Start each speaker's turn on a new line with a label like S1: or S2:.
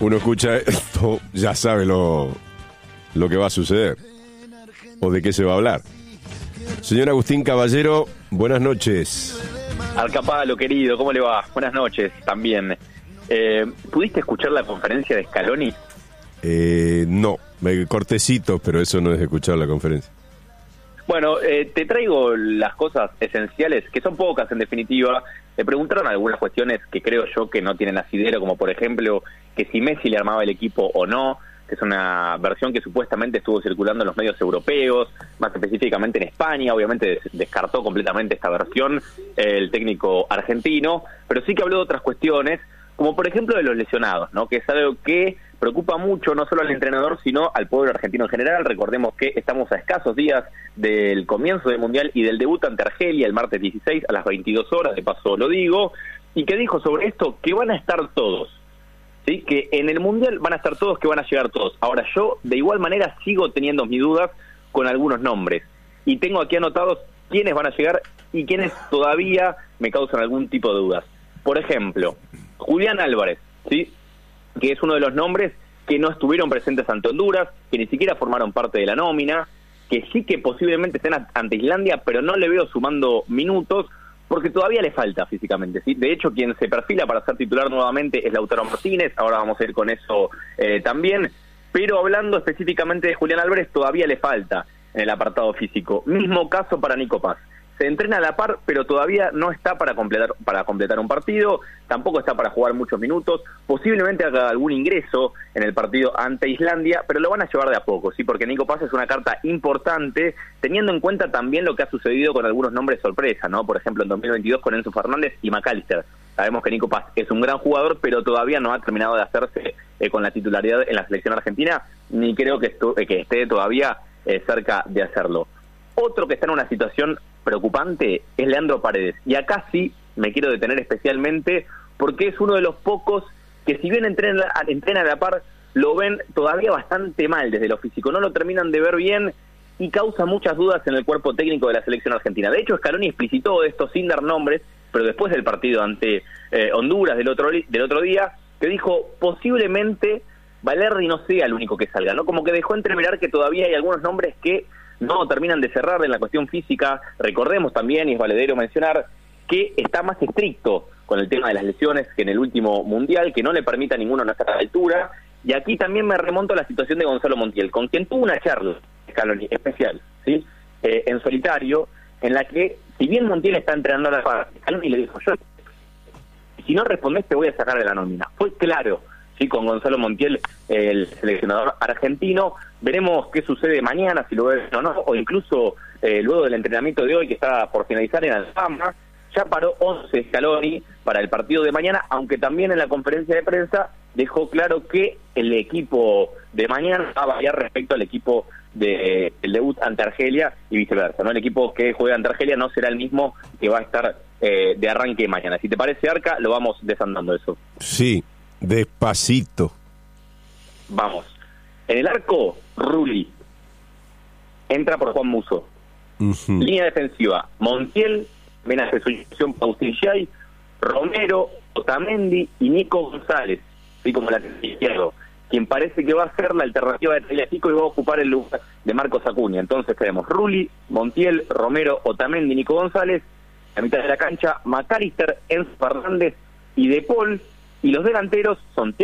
S1: uno escucha esto, ya sabe lo que va a suceder o de qué se va a hablar. Señor Agustín Caballero, buenas noches.
S2: Alcapalo, querido, ¿cómo le va? Buenas noches, también. ¿Pudiste escuchar la conferencia de Scaloni?
S1: No, cortecitos, pero eso no es escuchar la conferencia.
S2: Bueno, te traigo las cosas esenciales, que son pocas en definitiva. Le preguntaron algunas cuestiones que creo yo que no tienen asidero, como por ejemplo, que si Messi le armaba el equipo o no, que es una versión que supuestamente estuvo circulando en los medios europeos, más específicamente en España. Obviamente descartó completamente esta versión el técnico argentino, pero sí que habló de otras cuestiones, como por ejemplo de los lesionados, ¿no? Que es algo que preocupa mucho no solo al entrenador, sino al pueblo argentino en general. Recordemos que estamos a escasos días del comienzo del Mundial y del debut ante Argelia el martes 16 a las 22 horas, de paso lo digo, y que dijo sobre esto que van a estar todos, ¿sí? Que en el Mundial van a estar todos, que van a llegar todos. Ahora, yo de igual manera sigo teniendo mis dudas con algunos nombres, y tengo aquí anotados quiénes van a llegar y quiénes todavía me causan algún tipo de dudas. Por ejemplo, Julián Álvarez, ¿sí? Que es uno de los nombres que no estuvieron presentes ante Honduras, que ni siquiera formaron parte de la nómina, que sí que posiblemente estén ante Islandia, pero no le veo sumando minutos, porque todavía le falta físicamente, ¿sí? De hecho, quien se perfila para ser titular nuevamente es Lautaro Martínez. Ahora vamos a ir con eso también, pero hablando específicamente de Julián Álvarez, todavía le falta en el apartado físico. Mismo caso para Nico Paz. Se entrena a la par, pero todavía no está para completar un partido, tampoco está para jugar muchos minutos, posiblemente haga algún ingreso en el partido ante Islandia, pero lo van a llevar de a poco, ¿sí? Porque Nico Paz es una carta importante, teniendo en cuenta también lo que ha sucedido con algunos nombres sorpresa, ¿no? Por ejemplo, en 2022 con Enzo Fernández y McAllister. Sabemos que Nico Paz es un gran jugador, pero todavía no ha terminado de hacerse con la titularidad en la selección argentina, ni creo que esté todavía cerca de hacerlo. Otro que está en una situación preocupante es Leandro Paredes, y acá sí me quiero detener especialmente porque es uno de los pocos que, si bien entrena a la par, lo ven todavía bastante mal desde lo físico, no lo terminan de ver bien y causa muchas dudas en el cuerpo técnico de la selección argentina. De hecho, Scaloni explicitó esto sin dar nombres, pero después del partido ante Honduras del otro día, que dijo posiblemente Valerdi no sea el único que salga, ¿no? Como que dejó entrever que todavía hay algunos nombres que no terminan de cerrar en la cuestión física. Recordemos también, y es valedero mencionar, que está más estricto con el tema de las lesiones que en el último Mundial, que no le permite a ninguno no estar a la altura. Y aquí también me remonto a la situación de Gonzalo Montiel, con quien tuvo una charla Scaloni especial, ¿sí? En solitario, en la que, si bien Montiel está entrenando a la par, Scaloni le dijo: yo, si no respondés te voy a sacar de la nómina. Fue claro, sí, con Gonzalo Montiel, el seleccionador argentino. Veremos qué sucede mañana, si lo ven o no, o incluso luego del entrenamiento de hoy, que está por finalizar en Alfama. Ya paró 11 Scaloni para el partido de mañana, aunque también en la conferencia de prensa dejó claro que el equipo de mañana va a variar respecto al equipo del debut ante Argelia y viceversa, ¿no? El equipo que juega ante Argelia no será el mismo que va a estar de arranque mañana. Si te parece, Arca, lo vamos desandando eso.
S1: Sí, despacito.
S2: Vamos. En el arco, Rulli. Entra por Juan Musso.
S1: Uh-huh.
S2: Línea defensiva, Montiel, menos de su inclusión Pausillay, Romero, Otamendi y Nico González, así como la izquierdo, quien parece que va a ser la alternativa de Tagliafico y va a ocupar el lugar de Marcos Acuña. Entonces tenemos Rulli, Montiel, Romero, Otamendi y Nico González. La mitad de la cancha, McAllister, Enzo Fernández y De Paul. Y los delanteros son